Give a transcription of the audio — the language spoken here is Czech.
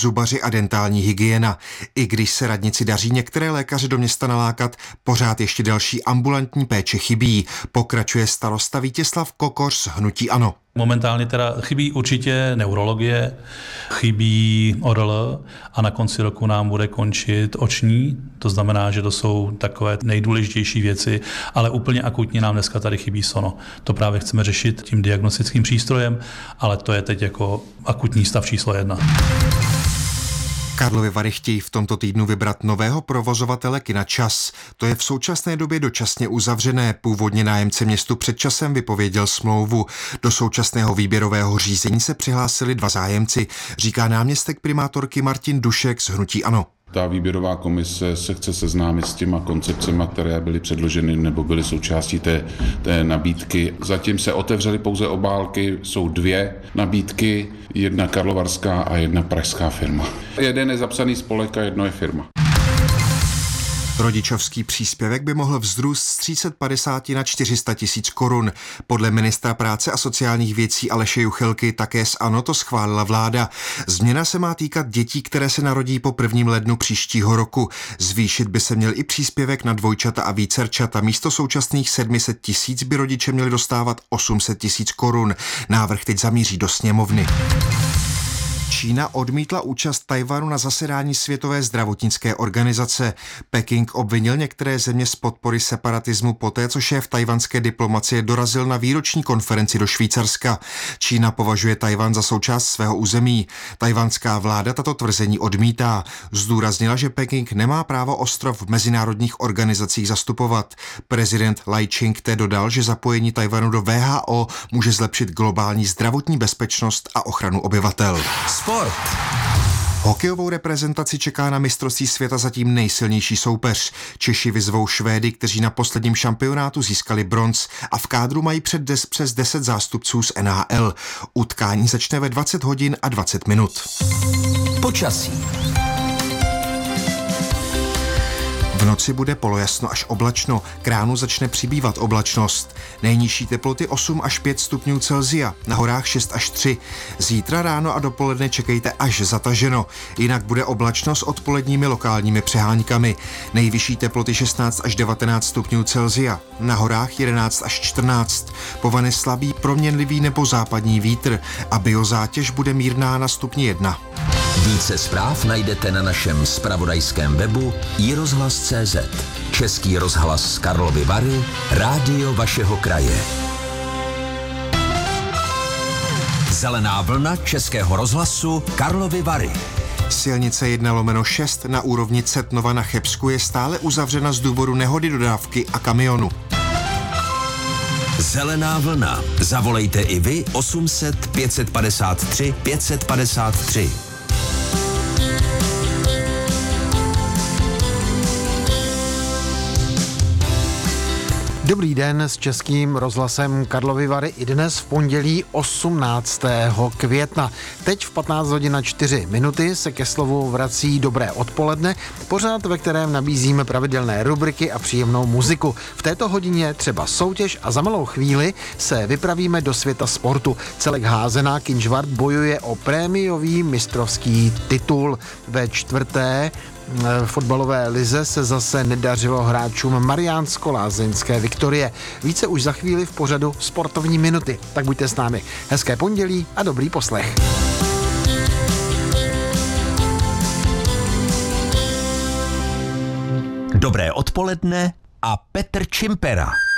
zubaři a dentální hygiena. I když se radnici daří některé lékaře do města nalákat, pořád ještě další ambulantní péče chybí, pokračuje starosta Vítězslav Kokoř z hnutí ANO. Momentálně teda chybí určitě neurologie, chybí ORL a na konci roku nám bude končit oční, to znamená, že to jsou takové nejdůležitější věci, ale úplně akutně nám dneska tady chybí sono. To právě chceme řešit tím diagnostickým přístrojem, ale to je teď jako akutní stav číslo 1. Karlovy Vary chtějí v tomto týdnu vybrat nového provozovatele kina Čas. To je v současné době dočasně uzavřené. Původně nájemce městu před časem vypověděl smlouvu. Do současného výběrového řízení se přihlásili 2 zájemci, říká náměstek primátorky Martin Dušek z hnutí ANO. Ta výběrová komise se chce seznámit s těma koncepcemi, které byly předloženy nebo byly součástí té nabídky. Zatím se otevřely pouze obálky, jsou 2 nabídky, jedna karlovarská a jedna pražská firma. Jeden je zapsaný spolek a jedno je firma. Rodičovský příspěvek by mohl vzrůst z 350 na 400 tisíc korun. Podle ministra práce a sociálních věcí Aleše Juchelky také z ANO to schválila vláda. Změna se má týkat dětí, které se narodí po 1. lednu příštího roku. Zvýšit by se měl i příspěvek na dvojčata a vícerčata. Místo současných 700 tisíc by rodiče měli dostávat 800 tisíc korun. Návrh teď zamíří do sněmovny. Čína odmítla účast Tchaj-wanu na zasedání Světové zdravotnické organizace. Peking obvinil některé země z podpory separatismu poté, co šéf tchajwanské diplomacie dorazil na výroční konferenci do Švýcarska. Čína považuje Tchaj-wan za součást svého území. Tchajwanská vláda tato tvrzení odmítá. Zdůraznila, že Peking nemá právo ostrov v mezinárodních organizacích zastupovat. Prezident Lai Ching-te dodal, že zapojení Tchaj-wanu do WHO může zlepšit globální zdravotní bezpečnost a ochranu obyvatel. Sport. Hokejovou reprezentaci čeká na mistrovství světa zatím nejsilnější soupeř. Češi vyzvou Švédy, kteří na posledním šampionátu získali bronz a v kádru mají přes 10 zástupců z NHL. Utkání začne ve 20 hodin a 20 minut. Počasí. V noci bude polojasno až oblačno, k ránu začne přibývat oblačnost. Nejnižší teploty 8 až 5 stupňů Celsia, na horách 6 až 3. Zítra ráno a dopoledne čekejte až zataženo, jinak bude oblačno s odpoledními lokálními přeháňkami. Nejvyšší teploty 16 až 19 stupňů Celsia, na horách 11 až 14. Povane slabý proměnlivý nebo západní vítr a biozátěž bude mírná na stupni 1. Více zpráv najdete na našem zpravodajském webu iRozhlas.cz. Český rozhlas z Karlovy Vary, rádio vašeho kraje. Zelená vlna Českého rozhlasu Karlovy Vary. Silnice 1/6 na úrovni Cetnova na Chebsku je stále uzavřena z důvodu nehody dodávky a kamionu. Zelená vlna. Zavolejte i vy 800 553 553. Dobrý den s Českým rozhlasem Karlovy Vary i dnes v pondělí 18. května. Teď v 15 hodin a 4 minuty se ke slovu vrací Dobré odpoledne, pořád ve kterém nabízíme pravidelné rubriky a příjemnou muziku. V této hodině třeba soutěž a za malou chvíli se vypravíme do světa sportu. Celek házená Kynžvart bojuje o prémiový mistrovský titul. Ve 4. fotbalové lize se zase nedařilo hráčům Mariánsko-Lázeňské Viktorie. Více už za chvíli v pořadu Sportovní minuty. Tak buďte s námi. Hezké pondělí a dobrý poslech. Dobré odpoledne a Petr Čimpera.